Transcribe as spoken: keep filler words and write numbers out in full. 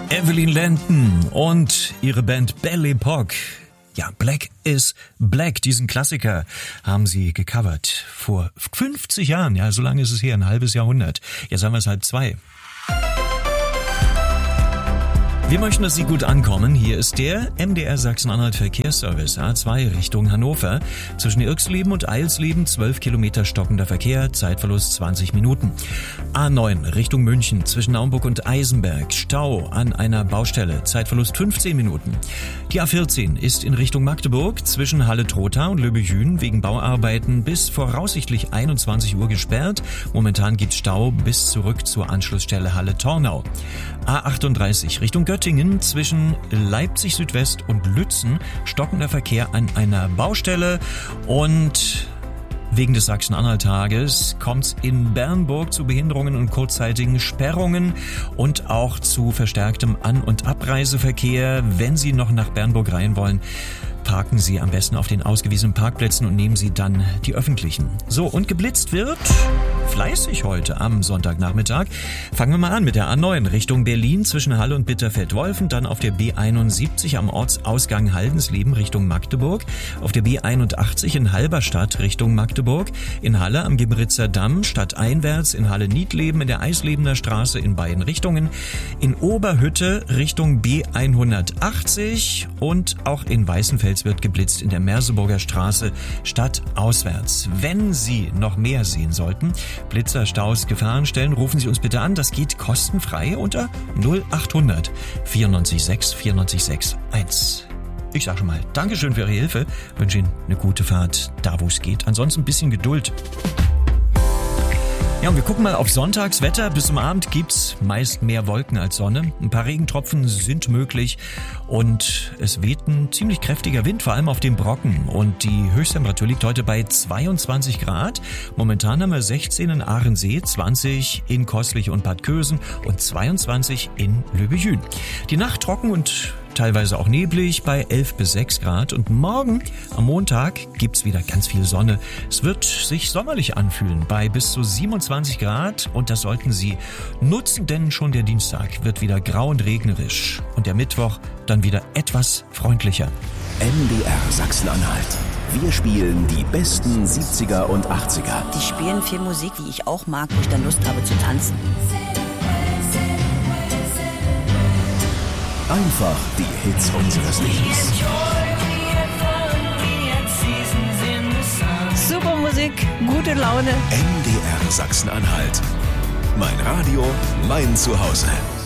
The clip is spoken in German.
Evelyn Lenton und ihre Band Belle Epoque. Ja, Black is Black, diesen Klassiker haben sie gecovert vor fünfzig Jahren. Ja, so lange ist es her, ein halbes Jahrhundert. Jetzt haben wir es halb zwei. Wir möchten, dass Sie gut ankommen. Hier ist der M D R Sachsen-Anhalt Verkehrsservice A zwei Richtung Hannover. Zwischen Irxleben und Eilsleben zwölf Kilometer stockender Verkehr, Zeitverlust zwanzig Minuten. A neun Richtung München zwischen Naumburg und Eisenberg, Stau an einer Baustelle, Zeitverlust fünfzehn Minuten. Die A vierzehn ist in Richtung Magdeburg zwischen Halle-Trotha und Löbejün wegen Bauarbeiten bis voraussichtlich einundzwanzig Uhr gesperrt. Momentan gibt's Stau bis zurück zur Anschlussstelle Halle-Tornau. A achtunddreißig Richtung Göttingen zwischen Leipzig Südwest und Lützen stockender Verkehr an einer Baustelle und wegen des Sachsen-Anhalt-Tages kommt es in Bernburg zu Behinderungen und kurzzeitigen Sperrungen und auch zu verstärktem An- und Abreiseverkehr. Wenn Sie noch nach Bernburg rein wollen, parken Sie am besten auf den ausgewiesenen Parkplätzen und nehmen Sie dann die öffentlichen. So, und geblitzt wird fleißig heute am Sonntagnachmittag. Fangen wir mal an mit der A neun Richtung Berlin zwischen Halle und Bitterfeld-Wolfen, dann auf der B einundsiebzig am Ortsausgang Haldensleben Richtung Magdeburg, auf der B einundachtzig in Halberstadt Richtung Magdeburg, in Halle am Gibritzer Damm stadteinwärts, in Halle-Niedleben in der Eislebener Straße in beiden Richtungen, in Oberhütte Richtung B hundertachtzig und auch in Weißenfels wird geblitzt in der Merseburger Straße stadtauswärts. Wenn Sie noch mehr sehen sollten, Blitzer, Staus, Gefahrenstellen, rufen Sie uns bitte an. Das geht kostenfrei unter null achthundert vierundneunzig sechs vierundneunzig sechs eins. Ich sage schon mal Dankeschön für Ihre Hilfe, wünsche Ihnen eine gute Fahrt, da wo es geht. Ansonsten ein bisschen Geduld. Ja, und wir gucken mal auf Sonntagswetter. Bis zum Abend gibt's meist mehr Wolken als Sonne. Ein paar Regentropfen sind möglich und es weht ein ziemlich kräftiger Wind, vor allem auf dem Brocken. Und die Höchsttemperatur liegt heute bei zweiundzwanzig Grad. Momentan haben wir sechzehn in Ahrensee, zwanzig in Kostlich und Bad Kösen und zweiundzwanzig in Löbejün. Die Nacht trocken und teilweise auch neblig bei elf bis sechs Grad und morgen am Montag gibt's wieder ganz viel Sonne. Es wird sich sommerlich anfühlen bei bis zu siebenundzwanzig Grad und das sollten Sie nutzen, denn schon der Dienstag wird wieder grau und regnerisch und der Mittwoch dann wieder etwas freundlicher. M D R Sachsen-Anhalt. Wir spielen die besten siebziger und achtziger. Die spielen viel Musik, die ich auch mag, wo ich dann Lust habe zu tanzen. Einfach die Hits unseres Lebens. Super Musik, gute Laune. M D R Sachsen-Anhalt. Mein Radio, mein Zuhause.